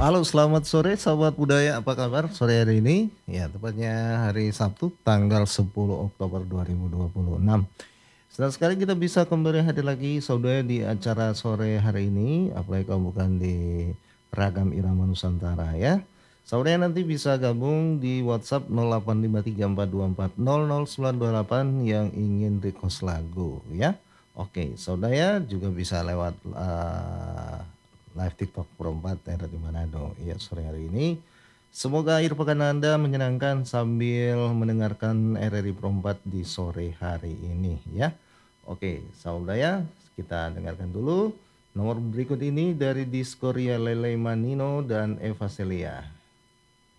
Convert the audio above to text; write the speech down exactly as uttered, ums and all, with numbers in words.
Halo, selamat sore sahabat budaya, apa kabar sore hari ini? Ya, tepatnya hari Sabtu tanggal sepuluh Oktober dua ribu dua puluh enam. Senang sekali kita bisa kembali hadir lagi saudara di acara sore hari ini, apalagi kalau bukan di Ragam Irama Nusantara ya. Saudara nanti bisa gabung di WhatsApp nol delapan lima tiga empat dua empat nol nol sembilan dua delapan yang ingin request lagu ya. Oke, saudara juga bisa lewat eh, live TikTok Perempat yang ada di Manado. Ya, sore hari ini. Semoga akhir pekan Anda menyenangkan sambil mendengarkan R R I Perempat di sore hari ini ya. Oke, saudara kita dengarkan dulu nomor berikut ini dari Diskoria Lele Manino dan Eva Celia.